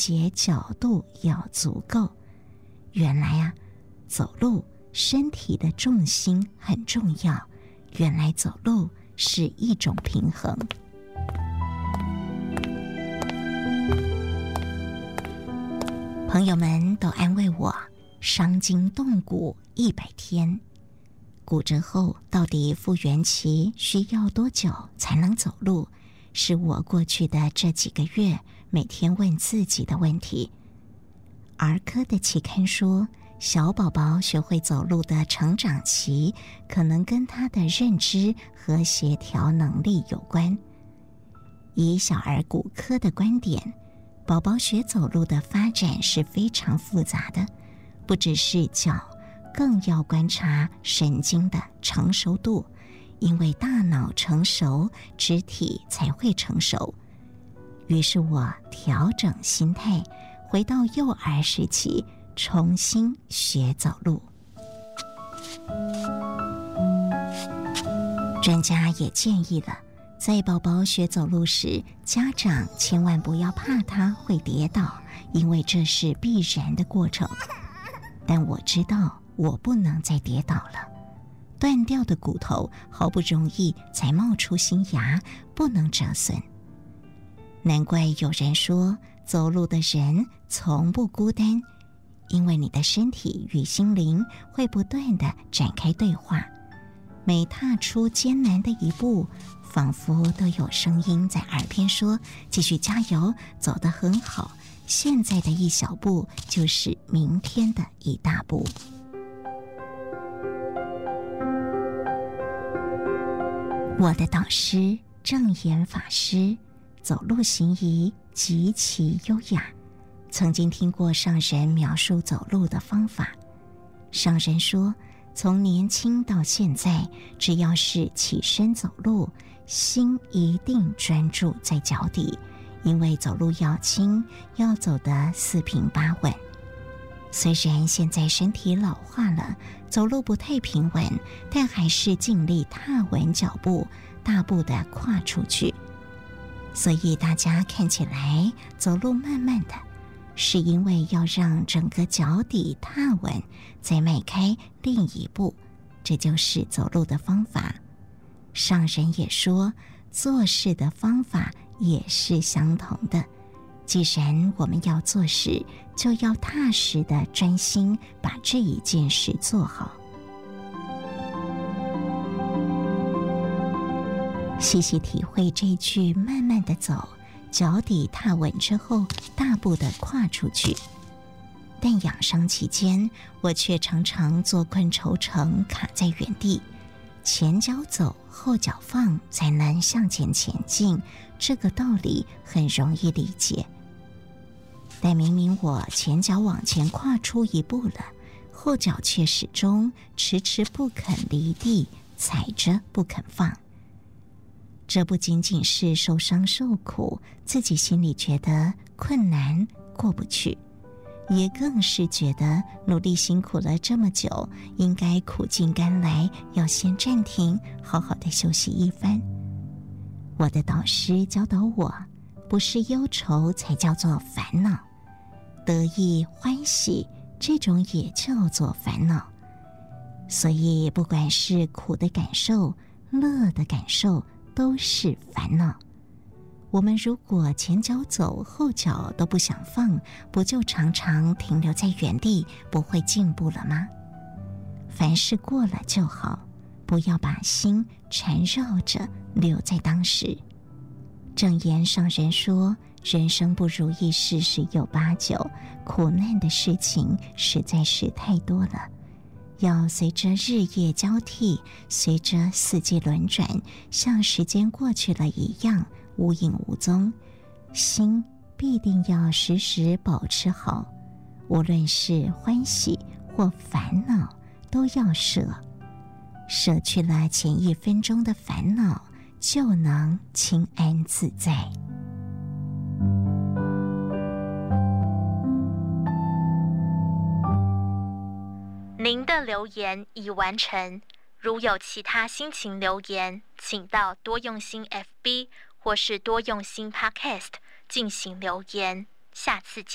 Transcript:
节角度要足够。原来啊，走路身体的重心很重要，原来走路是一种平衡。朋友们都安慰我，伤筋动骨100天，骨折后到底复原期需要多久才能走路，是我过去的这几个月每天问自己的问题。儿科的期刊说，小宝宝学会走路的成长期可能跟他的认知和协调能力有关。以小儿骨科的观点，宝宝学走路的发展是非常复杂的，不只是脚，更要观察神经的成熟度，因为大脑成熟，肢体才会成熟。于是我调整心态，回到幼儿时期，重新学走路。专家也建议了，在宝宝学走路时，家长千万不要怕他会跌倒，因为这是必然的过程。但我知道我不能再跌倒了，断掉的骨头好不容易才冒出新芽，不能折损。难怪有人说，走路的人从不孤单，因为你的身体与心灵会不断地展开对话，每踏出艰难的一步，仿佛都有声音在耳边说，继续加油，走得很好，现在的一小步就是明天的一大步。我的导师正言法师走路行仪极其优雅，曾经听过上人描述走路的方法。上人说，从年轻到现在，只要是起身走路，心一定专注在脚底，因为走路要轻，要走得四平八稳。虽然现在身体老化了，走路不太平稳，但还是尽力踏稳脚步，大步地跨出去。所以大家看起来走路慢慢的，是因为要让整个脚底踏稳，再迈开另一步，这就是走路的方法。上人也说，做事的方法也是相同的。既然我们要做事，就要踏实的专心把这一件事做好。细细体会这一句慢慢的走，脚底踏稳之后，大步的跨出去。但养伤期间，我却常常坐困愁城，卡在原地，前脚走，后脚放，才能向前前进。这个道理很容易理解。但明明我前脚往前跨出一步了，后脚却始终迟迟不肯离地，踩着不肯放。这不仅仅是受伤受苦，自己心里觉得困难过不去，也更是觉得努力辛苦了这么久，应该苦尽甘来，要先暂停，好好的休息一番。我的导师教导我，不是忧愁才叫做烦恼，得意欢喜这种也叫做烦恼。所以不管是苦的感受，乐的感受，都是烦恼。我们如果前脚走，后脚都不想放，不就常常停留在原地，不会进步了吗？凡事过了就好，不要把心缠绕着留在当时。正言上人说，人生不如意事十有八九，苦难的事情实在是太多了，要随着日夜交替，随着四季轮转，像时间过去了一样，无影无踪。心必定要时时保持好，无论是欢喜或烦恼，都要舍。舍去了前1分钟的烦恼，就能清安自在。 您的留言已完成，如有其他心情留言，请到多用心 FB 或是多用心 Podcast 进行留言。下次见。